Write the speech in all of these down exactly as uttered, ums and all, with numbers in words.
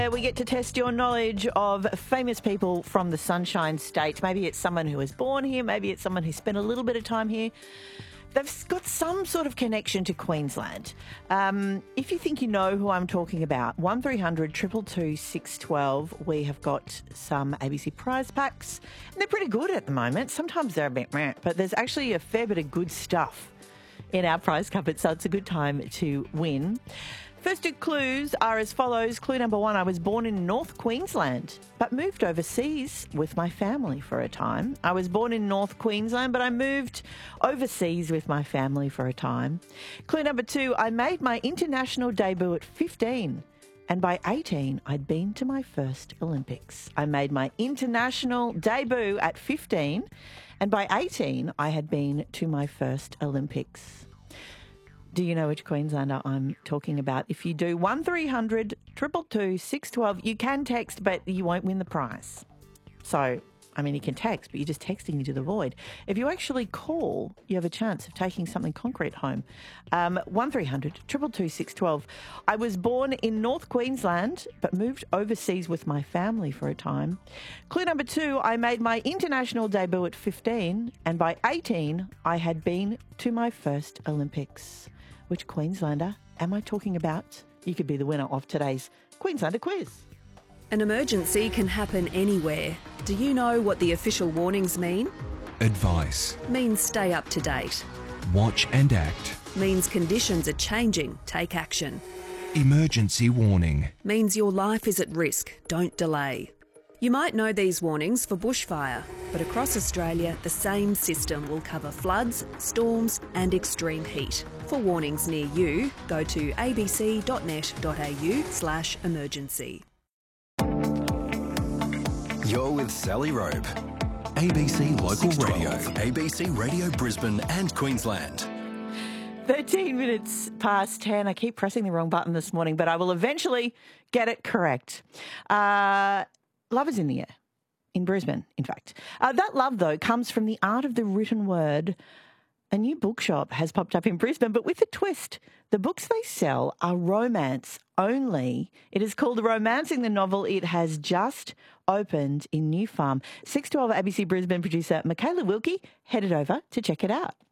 We get to test your knowledge of famous people from the Sunshine State. Maybe it's someone who was born here, maybe it's someone who spent a little bit of time here. They've got some sort of connection to Queensland. Um, if you think you know who I'm talking about, one three hundred two two two six one two, we have got some A B C prize packs. And they're pretty good at the moment. Sometimes they're a bit meh, but there's actually a fair bit of good stuff in our prize cupboard, so it's a good time to win. First two clues are as follows. Clue number one, I was born in North Queensland, but moved overseas with my family for a time. I was born in North Queensland, but I moved overseas with my family for a time. Clue number two, I made my international debut at fifteen, and by eighteen, I'd been to my first Olympics. I made my international debut at fifteen, and by eighteen, I had been to my first Olympics. Do you know which Queenslander I'm talking about? If you do, one three hundred two two two six one two, you can text, but you won't win the prize. So, I mean, you can text, but you're just texting into the void. If you actually call, you have a chance of taking something concrete home. Um, one three hundred two two two six one two. I was born in North Queensland, but moved overseas with my family for a time. Clue number two, I made my international debut at fifteen, and by eighteen, I had been to my first Olympics. Which Queenslander am I talking about? You could be the winner of today's Queenslander quiz. An emergency can happen anywhere. Do you know what the official warnings mean? Advice. Means stay up to date. Watch and act. Means conditions are changing. Take action. Emergency warning. Means your life is at risk. Don't delay. You might know these warnings for bushfire, but across Australia, the same system will cover floods, storms and extreme heat. For warnings near you, go to abc.net.au slash emergency. You're with Sally Rope. A B C Local Radio. A B C Radio Brisbane and Queensland. thirteen minutes past ten. I keep pressing the wrong button this morning, but I will eventually get it correct. Uh... Love is in the air, in Brisbane, in fact. Uh, that love, though, comes from the art of the written word. A new bookshop has popped up in Brisbane, but with a twist. The books they sell are romance only. It is called Romancing the Novel. It has just opened in New Farm. six twelve A B C Brisbane producer Michaela Wilkie headed over to check it out.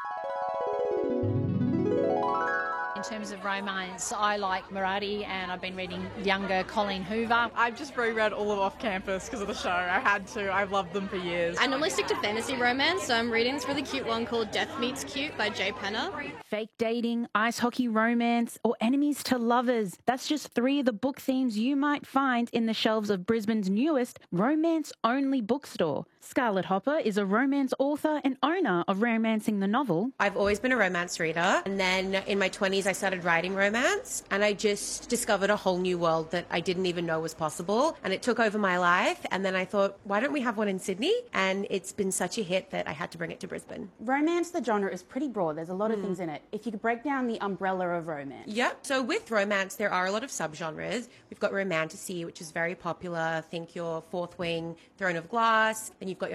In terms of romance, I like Marathi, and I've been reading younger Colleen Hoover. I've just reread all of Off Campus because of the show. I had to. I've loved them for years. I normally stick to fantasy romance, so I'm reading this really cute one called Death Meets Cute by Jay Penner. Fake dating, ice hockey romance, or enemies to lovers. That's just three of the book themes you might find in the shelves of Brisbane's newest romance-only bookstore. Scarlett Hopper is a romance author and owner of Romancing the Novel. I've always been a romance reader, and then in my twenties I started writing romance, and I just discovered a whole new world that I didn't even know was possible, and it took over my life. And then I thought, why don't we have one in Sydney? And it's been such a hit that I had to bring it to Brisbane. Romance, the genre, is pretty broad. There's a lot of mm. things in it. If you could break down the umbrella of romance. Yep. So with romance, there are a lot of subgenres. We've got romantasy, which is very popular. Think your Fourth Wing, Throne of Glass. Then you've got your